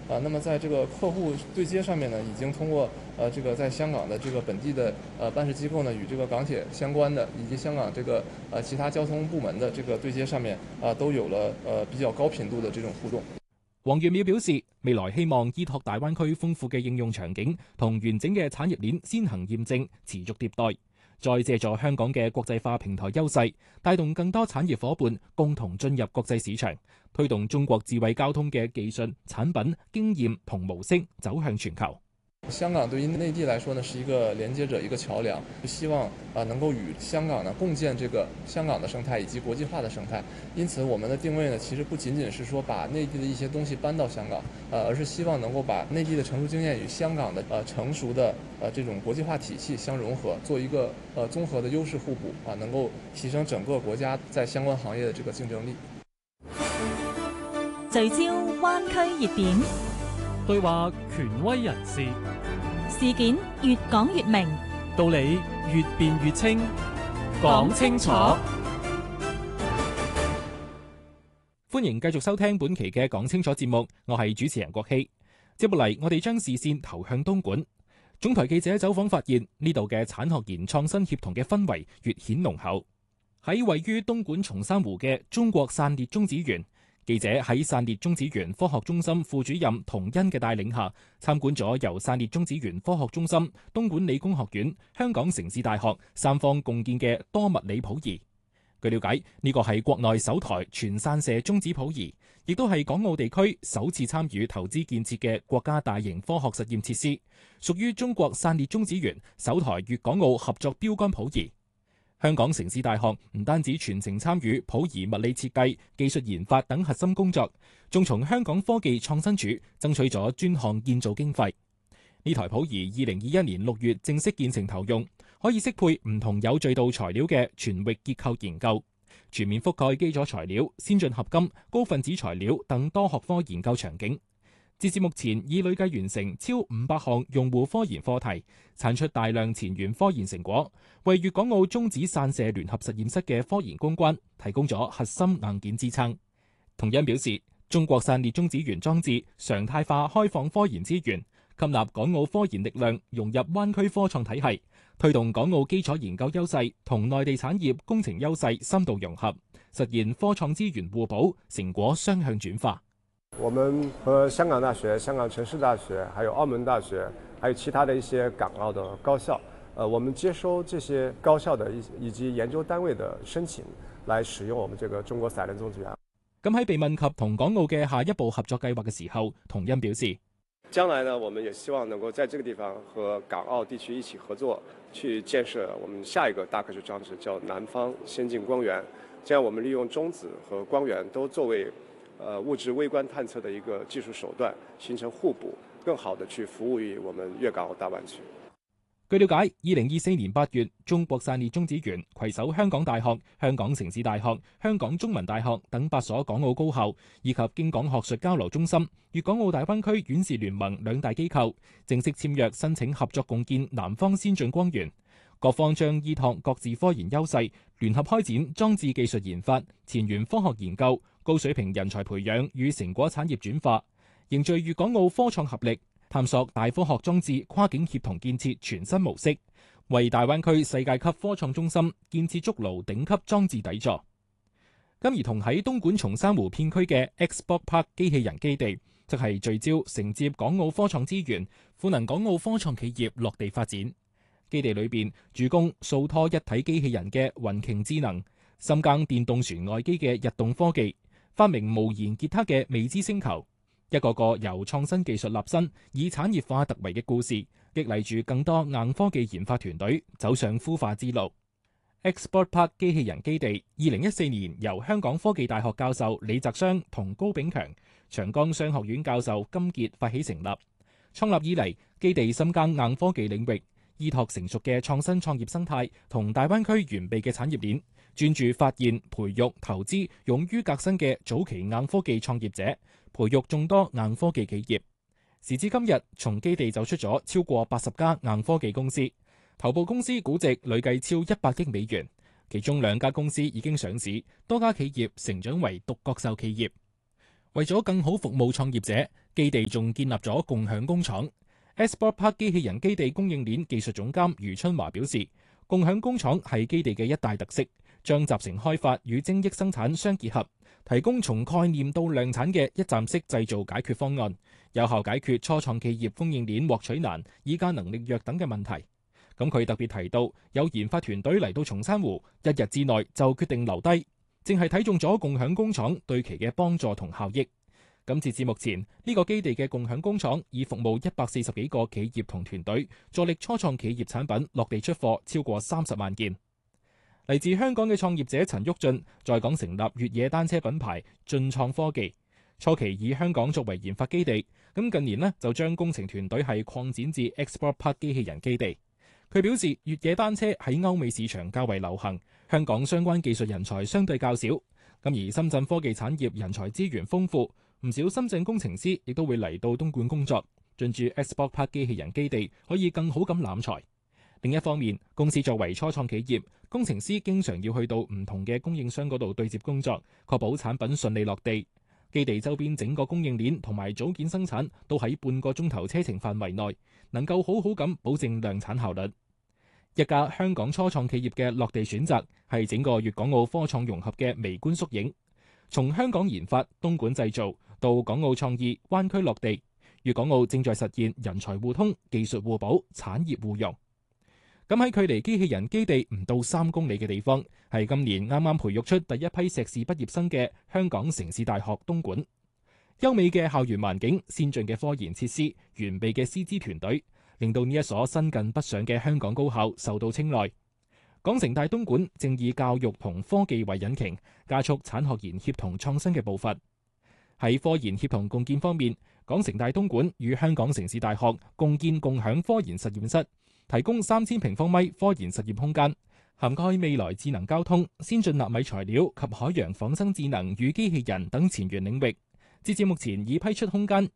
那麼在這個客戶對接上面呢，已經通過這個在香港的這個本地的辦事機構呢，與這個港鐵相關的以及香港這個其他交通部門的這個對接上面都有了比較高頻度的這種互動。 黃元淼表示，未來希望依託大灣區豐富嘅應用場景同完整嘅產業鏈先行驗證，持續迭代，再借助香港嘅國際化平台優勢，帶動更多產業夥伴共同進入國際市場，推動中國智慧交通嘅技術、產品、經驗同模式走向全球。 香港對於內地來說呢，是一個連接者，一個橋梁，希望能夠與香港呢共建這個香港的生態以及國際化的生態。因此，我們的定位呢，其實不僅僅是說把內地的一些東西搬到香港，而是希望能夠把內地的成熟經驗與香港的成熟的這種國際化體系相融合，做一個綜合的優勢互補，能夠提升整個國家在相關行業的這個競爭力。 聚焦灣區熱點， 對話權威人士， 事件越講越明， 道理越辯越清，講清楚。 歡迎繼續收聽本期嘅講清楚節目，我係主持人郭希。接落嚟，我哋將視線投向東莞。總台記者走訪發現，呢度嘅產學研創新協同嘅氛圍越顯濃厚。喺位於東莞松山湖嘅中國散裂中子園，記者喺散裂中子園科學中心副主任童欣嘅帶領下，參觀咗由散裂中子園科學中心、東莞理工學院、香港城市大學三方共建嘅多物理譜儀。據了解，呢個係國內首台全散射中子譜儀，亦都係港澳地區首次參與投資建設嘅國家大型科學實驗設施，屬於中國散裂中子園首台粵港澳合作標杆譜儀。香港城市大學唔單止全程參與譜儀物理設計、技術研發等核心工作，仲從香港科技創新署爭取咗專項建造經費。呢台譜儀2021年6月正式建成投用，可以適配唔同有序度材料嘅全域結構研究，全面覆蓋基礎材料、先進合金、高分子材料等多學科研究場景。截至目前，已累計完成超500項用戶科研課題，產出大量前沿科研成果，為粵港澳中子散射聯合實驗室嘅科研攻關提供咗核心硬件支撐。童欣表示，中國散裂中子園裝置常態化開放科研資源，吸納港澳科研力量融入灣區科創體系，推動港澳基礎研究優勢同內地產業工程優勢深度融合，實現科創資源互補，成果雙向轉化。 我們和香港大學、香港城市大學，還有澳門大學，還有其他的一些港澳的高校，我們接收這些高校的以及研究單位的申請，來使用我們這個中國散裂中子園。 咁喺被問及同港澳嘅下一步合作計劃嘅時候，童欣表示， 將來呢，我們也希望能夠在這個地方和港澳地區一起合作，去建設我們下一個大科學裝置，叫南方先進光源。這樣我們利用中子和光源都作為物質微觀探測的一個技術手段，形成互補，更好地去服務於我們粵港澳大灣區。 據了解，2024年8月，中國散裂中子園攜手香港大學、香港城市大學、香港中文大學等8所港澳高校，以及京港學術交流中心、粵港澳大灣區院士聯盟2大機構，正式簽約申請合作共建南方先進光源。各方將依託各自科研優勢，聯合開展裝置技術研發、前沿科學研究、高水平人才培養與成果產業轉化，凝聚粵港澳科創合力，探索大科學裝置跨境協同建設全新模式，為大灣區世界級科創中心建設築牢頂級裝置底座。而同喺東莞松山湖片區嘅 Xport Park 機器人基地，則係聚焦承接港澳科創資源，賦能港澳科創企業落地發展。基地裏邊主攻數拖一體機器人嘅雲鯨智能，深耕電動船外機嘅日動科技，發明無言吉他嘅未知星球，一個個由創新技術立身，以產業化突圍嘅故事，激勵住更多硬科技研發團隊走上孵化之路。Xport Park 機器人基地2014年由香港科技大學教授李澤湘同高炳強、長江商學院教授金傑發起成立。創立以嚟，基地深耕硬科技領域，依託成熟嘅創新創業生態同大灣區完備嘅產業鏈，專注發現、培育、投資勇於革新嘅早期硬科技創業者，培育眾多硬科技企業。時至今日，從基地走出咗超過80家硬科技公司，頭部公司估值累計超100億美元，其中2家公司已經上市，多家企業成長為獨角獸企業。為咗更好服務創業者， 基地仲建立咗共享工廠。Xport Park 機器人基地供應鏈技術總監余春華表示，共享工廠係基地嘅一大特色，將集成開發與精益生產相結合，提供從概念到量產嘅一站式製造解決方案，有效解決初創企業供應鏈獲取難、議價能力弱等嘅問題。咁佢特別提到，有研發團隊嚟到松山湖，一日之內就決定留低，正係睇中咗共享工廠對其嘅幫助同效益。咁截至目前，呢個基地嘅共享工廠已服務140幾個企業同團隊，助力初創企業產品落地出貨超過30萬件。嚟自香港嘅創業者陳旭俊在港成立越野單車品牌進創科技，初期以香港作為研發基地，咁近年就將工程團隊係擴展至 Xport Park 機器人基地。佢表示，越野單車喺歐美市場較為流行，香港相關技術人才相對較少，咁而深圳科技產業人才資源豐富，唔少深圳工程師亦都會嚟到東莞工作，進駐 Xport Park 機器人基地可以更好咁攬才。另一方面，公司作為初創企業，工程師經常要去到唔同嘅供應商嗰度對接工作，確保產品順利落地。基地周邊整個供應鏈同埋組件生產都喺半個鐘頭車程範圍內，能夠好好咁保證量產效率。一家香港初創企業嘅落地選擇係整個粵港澳科創融合嘅微觀縮影，從香港研發、東莞製造到港澳創意、灣區落地，粵港澳正在實現人才互通、技術互補、產業互融。咁喺距離機器人基地唔到3公里嘅地方，係今年啱啱培育出第一批碩士畢業生嘅香港城市大學東莞。優美嘅校園環境、先進嘅科研設施、完備嘅師資團隊，令到呢一所新近北上嘅香港高校受到青睞。港城大東莞正以教育同科技為引擎，加速產學研協同創新嘅步伐。喺科研協同共建方面，港城大東莞與香港城市大學共建共享科研實驗室，提供3000平方米科研實驗空間，涵蓋未來智能交通、先進納米材料及海洋仿生智能與機器人等前沿領域。截至目前已批出空間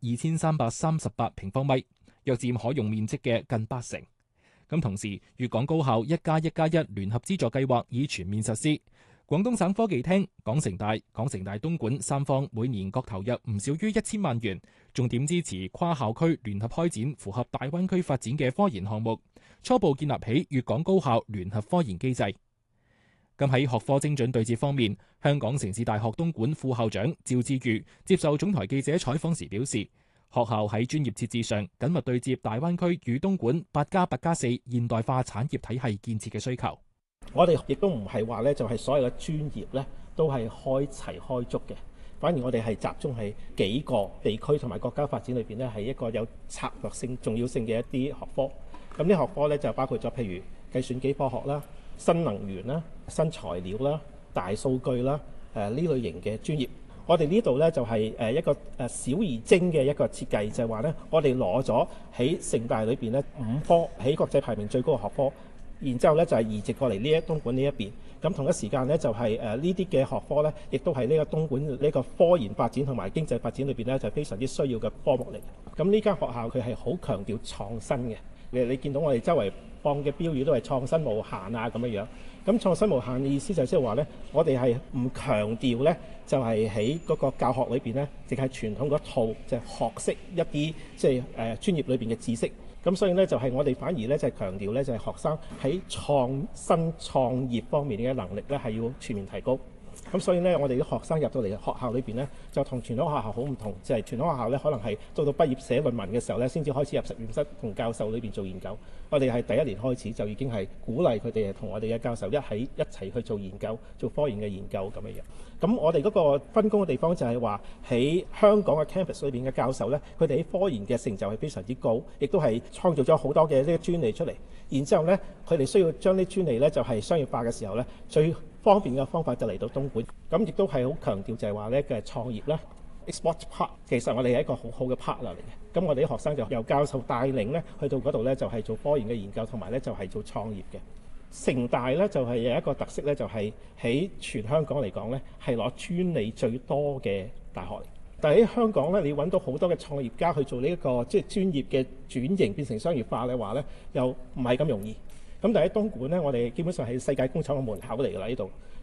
2338平方米，約佔可用面積嘅近80%。咁同時，粵港高校1+1+1聯合資助計劃已全面實施。廣東省科技廳、港城大東莞三方每年各投入唔少於1000萬元，重點支持跨校區聯合開展符合大灣區發展嘅科研項目，初步建立起粵港高校聯合科研機制。咁喺學科精準對接方面，香港城市大學東莞副校長趙志宇接受總台記者採訪時表示，學校喺專業設置上緊密對接大灣區與東莞8+8+4現代化產業體系建設嘅需求。 我哋亦都唔係話咧，就係所有嘅專業咧都係開齊開足嘅，反而我哋係集中喺幾個地區同埋國家發展裏邊咧，係一個有策略性、重要性嘅一啲學科。咁呢學科咧就包括咗譬如計算機科學啦、新能源啦、新材料啦、大數據啦，呢類型嘅專業。我哋呢度咧就係一個小而精嘅一個設計，就係話咧，我哋攞咗喺城大裏邊咧5科喺國際排名最高嘅學科。然之後咧就係移植過嚟呢一東莞呢一邊，咁同一時間咧就係呢啲嘅學科咧，亦都係呢個東莞呢個科研發展同埋經濟發展裏邊咧就非常之需要嘅科目嚟。咁呢間學校佢係好強調創新嘅，你見到我哋周圍放嘅標語都係創新無限啊咁樣樣。咁創新無限嘅意思就即係話咧，我哋係唔強調咧，就係喺嗰個教學裏邊咧，淨係傳統嗰套就係學識一啲即係專業裏邊嘅知識。咁所以咧就係我哋反而咧就係強調咧就係學生喺創新創業方面嘅能力咧係要全面提高。咁所以咧我哋啲學生入到嚟學校裏邊咧就同傳統學校好唔同，就係傳統學校咧可能係到畢業寫論文嘅時候咧先至開始入實驗室同教授裏邊做研究。我哋係第一年開始就已經係鼓勵佢哋同我哋嘅教授一齊去做研究、做科研嘅研究咁樣。咁我哋嗰個分工嘅地方就係話喺香港嘅 campus 裏邊嘅教授咧，佢哋喺科研嘅成就係非常之高，亦都係創造咗好多嘅呢個專利出嚟。然之後咧，佢哋需要將啲專利咧就係商業化嘅時候咧，最方便嘅方法就嚟到東莞。咁亦都係好強調就係話咧嘅創業啦。Xport Park 其實我哋係一個好好嘅 partner 嚟嘅。咁我哋啲學生就由教授帶領咧去到嗰度咧，就係做科研嘅研究，同埋咧就係做創業嘅。城大咧就係有一個特色咧，就係喺全香港嚟講咧係攞專利最多嘅大學嚟。但係喺香港咧，你揾到好多嘅創業家去做呢一個即係專業嘅轉型變成商業化嘅話咧，又唔係咁容易。咁但係喺東莞咧，我哋基本上係世界工廠嘅門口嚟㗎啦，呢度。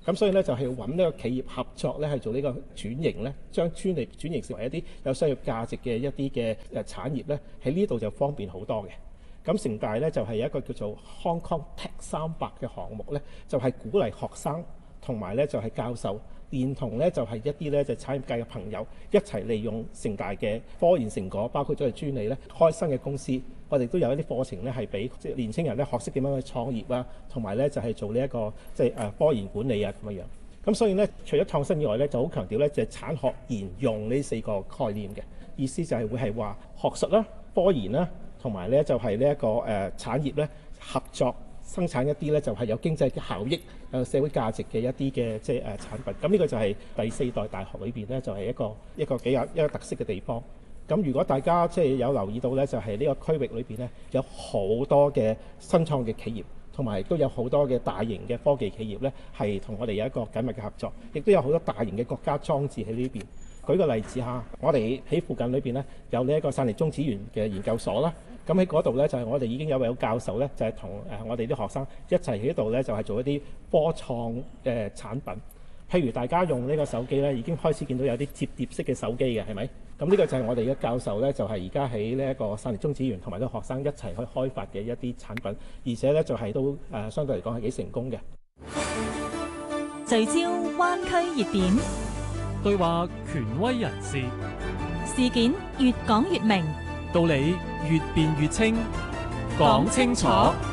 咁所以咧就係揾呢個企業合作咧，係做呢個轉型咧，將專利轉型成為一啲有商業價值嘅一啲嘅產業咧，喺呢度就方便好多嘅。咁城大咧就係一個叫做 Hong Kong Tech 300嘅項目咧，就係鼓勵學生同埋咧就係教授，連同咧就係一啲咧就產業界嘅朋友一齊利用城大嘅科研成果，包括咗係專利咧，開新嘅公司。我哋都有一啲課程咧，係俾即係年青人咧學識點樣去創業啊，同埋咧就係做呢一個即係科研管理啊咁樣。咁所以咧，除咗創新以外咧，就好強調咧就係產學研用呢4個概念嘅意思，就係會係話學術啦、科研啦，同埋咧就係呢一個產業咧合作生產一啲咧就係有經濟嘅效益、有社會價值嘅一啲嘅即係產品。咁呢個就係第4代大學裏邊咧就係一個幾有一個特色嘅地方。咁如果大家即係有留意到咧，就係呢個區域裏邊咧有好多嘅新創嘅企業，同埋都有好多嘅大型嘅科技企業咧，係同我哋有一個緊密嘅合作，亦都有好多大型嘅國家裝置喺呢邊。舉個例子嚇，我哋喺附近裏邊咧有呢一個散裂中子源嘅研究所啦。咁喺嗰度咧就係我哋已經有位教授咧，就係同我哋啲學生一齊喺度咧，就係做一啲科創嘅產品。譬如大家用呢個手機咧，已經開始見到有啲摺疊式嘅手機嘅，係咪？咁呢個就係我哋嘅教授咧，就係而家喺呢一個散裂中子源同埋啲學生一齊去開發嘅一啲產品，而且咧就係都相對嚟講係幾成功嘅。 聚焦灣區熱點， 對話權威人士， 事件越講越明， 道理越辯越清，講清楚。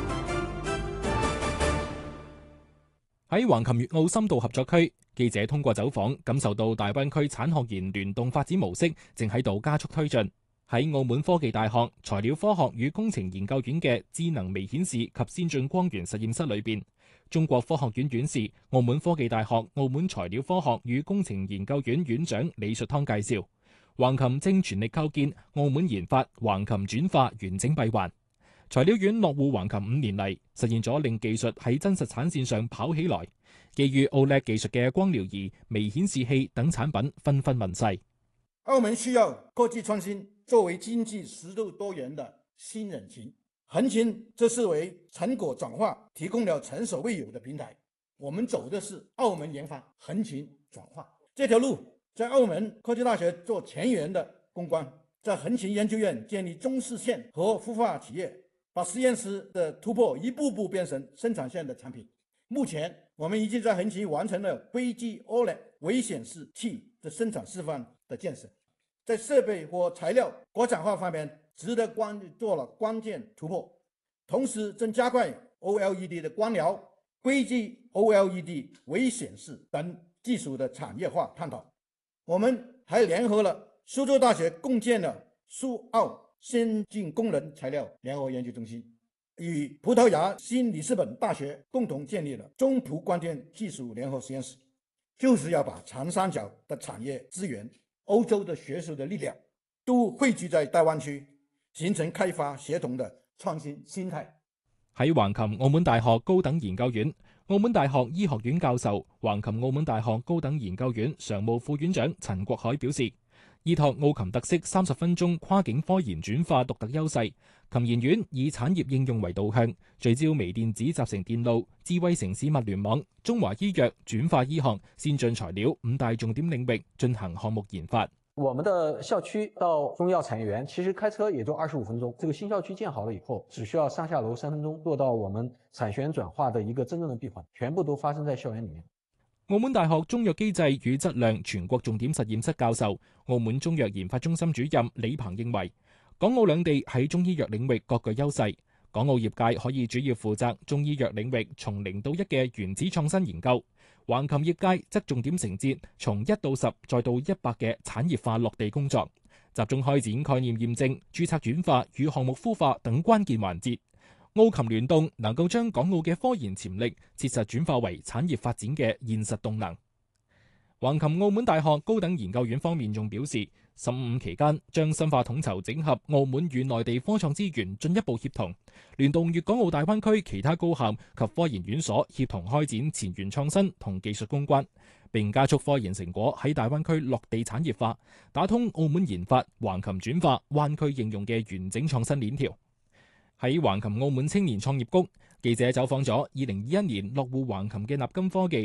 喺橫琴粵澳深度合作區，記者通過走訪，感受到大灣區產學研聯動發展模式正喺度加速推進。喺澳門科技大學材料科學與工程研究院嘅智能微顯示及先進光源實驗室裏邊，中國科學院院士、澳門科技大學澳門材料科學與工程研究院院長李術湯介紹，橫琴正全力構建澳門研發橫琴轉化完整閉環。材料院落戶橫琴5年嚟，實現咗令技術喺真實產線上跑起來。基於 OLED 技術嘅光療儀、微顯示器等產品紛紛問世。 澳門需要科技創新作為經濟適度多元的新引擎，橫琴則是為成果轉化提供了前所未有的平台。我們走的是澳門研發橫琴轉化這條路，在澳門科技大學做前沿的攻關，在橫琴研究院建立中試線和孵化企業，把實驗室的突破一步步變成生產線的產品。目前我們已經在橫琴完成了硅基 OLED 微顯示器的生產示範的建設，在設備和材料國產化方面值得做了關鍵突破，同時正加快 OLED 的光療、硅基 OLED 微顯示等技術的產業化探討。我們還聯合了蘇州大學共建了蘇澳先進功能材料聯合研究中心，與葡萄牙新里斯本大學共同建立了中葡光電技術聯合實驗室，就是要把長三角的產業資源、歐洲的學術的力量都匯聚在大灣區，形成開發協同的創新心態。 喺橫琴澳門大學高等研究院、澳門大學醫學院教授、橫琴澳門大學高等研究院常務副院長陳國海表示，依託澳琴特色30分鐘跨境科研轉化獨特優勢，琴研院以產業應用為導向，聚焦微電子集成電路、智慧城市物聯網、中華醫藥、轉化醫學、先進材料5大重點領域進行項目研發。 我們的校區到中藥產業園其實開車也就25分鐘，這個新校區建好了以後，只需要上下樓3分鐘，做到我們產學研轉化的一個真正的閉環，全部都發生在校園裡面。 澳門大學中藥機制與質量全國重點實驗室教授、澳門中藥研發中心主任李鵬認為，港澳兩地喺中醫藥領域各具優勢，港澳業界可以主要負責中醫藥領域從0到1嘅原始創新研究，橫琴業界則重點承接從1到10再到100嘅產業化落地工作，集中開展概念驗證、註冊轉化與項目孵化等關鍵環節。澳琴聯動能夠將港澳嘅科研潛力切實轉化為產業發展嘅現實動能。橫琴澳門大學高等研究院方面仲表示，15期間將深化統籌整合澳門與內地科創資源進一步協同，聯動粵港澳大灣區其他高校及科研院所協同開展前沿創新同技術攻關，並加速科研成果喺大灣區落地產業化，打通澳門研發、橫琴轉化、灣區應用嘅完整創新鏈條。喺橫琴澳門青年創業谷，記者走訪咗2021年落戶橫琴嘅納金科技。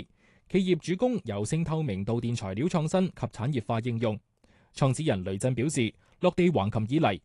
企業主攻柔性透明導電材料創新及產業化應用。創始人雷震表示，落地橫琴以嚟，